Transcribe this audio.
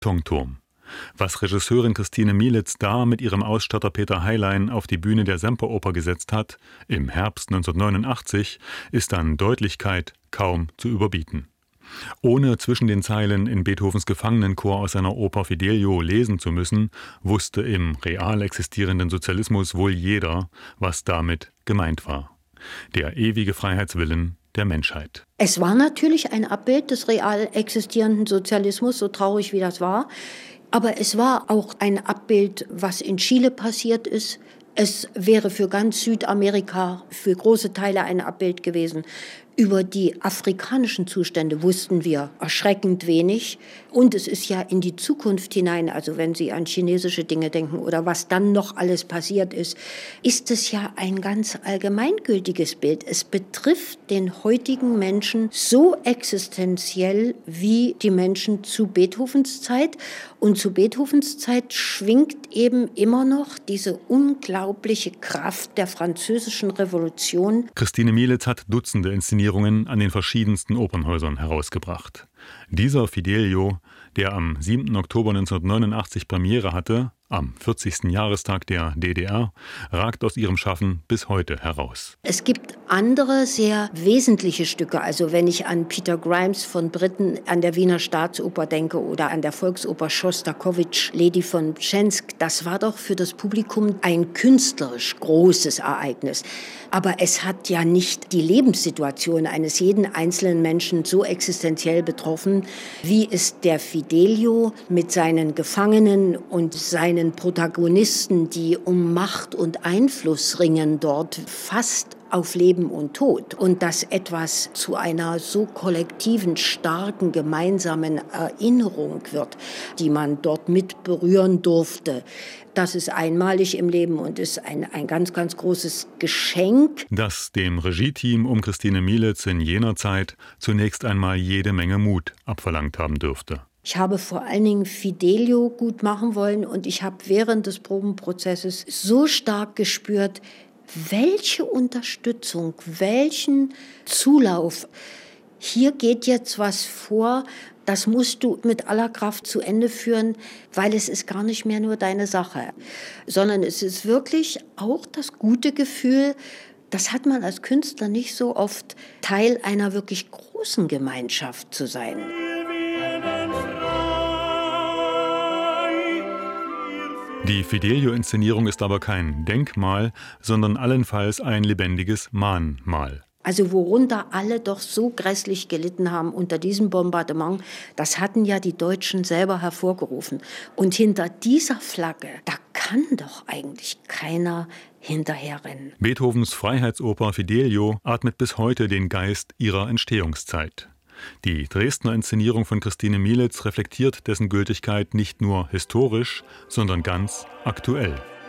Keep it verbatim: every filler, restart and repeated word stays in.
Betonturm. Was Regisseurin Christine Mielitz da mit ihrem Ausstatter Peter Heilein auf die Bühne der Semperoper gesetzt hat, im Herbst neunzehnhundertneunundachtzig, ist an Deutlichkeit kaum zu überbieten. Ohne zwischen den Zeilen in Beethovens Gefangenenchor aus seiner Oper Fidelio lesen zu müssen, wusste im real existierenden Sozialismus wohl jeder, was damit gemeint war. Der ewige Freiheitswillen der Menschheit. Es war natürlich ein Abbild des real existierenden Sozialismus, so traurig wie das war. Aber es war auch ein Abbild, was in Chile passiert ist. Es wäre für ganz Südamerika, für große Teile ein Abbild gewesen. Über die afrikanischen Zustände wussten wir erschreckend wenig. Und es ist ja in die Zukunft hinein, also wenn Sie an chinesische Dinge denken oder was dann noch alles passiert ist, ist es ja ein ganz allgemeingültiges Bild. Es betrifft den heutigen Menschen so existenziell wie die Menschen zu Beethovens Zeit. Und zu Beethovens Zeit schwingt eben immer noch diese unglaubliche Kraft der Französischen Revolution. Christine Mielitz hat Dutzende Inszenierungen an den verschiedensten Opernhäusern herausgebracht. Dieser Fidelio, der am siebten Oktober neunzehnhundertneunundachtzig Premiere hatte, am vierzigsten Jahrestag der D D R, ragt aus ihrem Schaffen bis heute heraus. Es gibt andere sehr wesentliche Stücke. Also wenn ich an Peter Grimes von Britten an der Wiener Staatsoper denke oder an der Volksoper Schostakowitsch, Lady von Mtschensk, das war doch für das Publikum ein künstlerisch großes Ereignis. Aber es hat ja nicht die Lebenssituation eines jeden einzelnen Menschen so existenziell betroffen, wie es der Fidelio mit seinen Gefangenen und seinen Protagonisten, die um Macht und Einfluss ringen, dort fast auf Leben und Tod. Und dass etwas zu einer so kollektiven, starken, gemeinsamen Erinnerung wird, die man dort mit berühren durfte, das ist einmalig im Leben und ist ein, ein ganz, ganz großes Geschenk. Das dem Regie-Team um Christine Mielitz in jener Zeit zunächst einmal jede Menge Mut abverlangt haben dürfte. Ich habe vor allen Dingen Fidelio gut machen wollen und ich habe während des Probenprozesses so stark gespürt, welche Unterstützung, welchen Zulauf. Hier geht jetzt was vor, das musst du mit aller Kraft zu Ende führen, weil es ist gar nicht mehr nur deine Sache, sondern es ist wirklich auch das gute Gefühl, das hat man als Künstler nicht so oft, Teil einer wirklich großen Gemeinschaft zu sein. Die Fidelio-Inszenierung ist aber kein Denkmal, sondern allenfalls ein lebendiges Mahnmal. Also worunter alle doch so grässlich gelitten haben unter diesem Bombardement, das hatten ja die Deutschen selber hervorgerufen. Und hinter dieser Flagge, da kann doch eigentlich keiner hinterherrennen. Beethovens Freiheitsoper Fidelio atmet bis heute den Geist ihrer Entstehungszeit. Die Dresdner Inszenierung von Christine Mielitz reflektiert dessen Gültigkeit nicht nur historisch, sondern ganz aktuell.